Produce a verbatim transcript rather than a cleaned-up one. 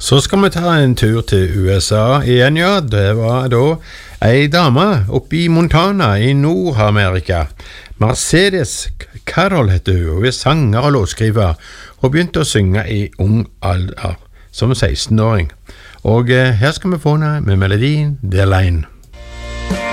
Så skal vi ta en tur til U S A igjen, ja. Det var da ei dame oppe i Montana i Nord-Amerika. Mercedes Carroll heter hun, hun er sanger og låtskriver, og begynte å synge i ung alder, som seksten-åring. Og eh, her skal vi få henne med melodien The Line.